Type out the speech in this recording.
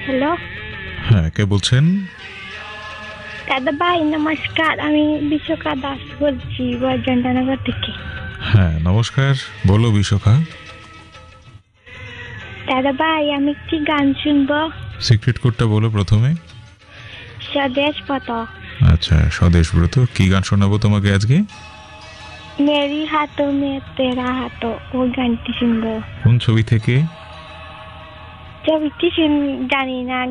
Hello, হ্যাঁ, কে বলছেন? দাদা ভাই নমস্কার। আমি বিশ্বকা দাস বলছি বৈজয়ন্তনগর থেকে। হ্যাঁ, নমস্কার। বলো বিশাখা। দাদা ভাই আমি একটি গান শুনবো। সিক্রেট কোডটা বলো প্রথমে। স্বদেশ পথ। আচ্ছা, স্বদেশব্রত। কি গান শোনাবো তোমাকে আজকে? মেরি হাতো মে তেরা হাতো, ওই গানটি শুনবো। কোন ছবি থেকে? ছবিটি জানি না,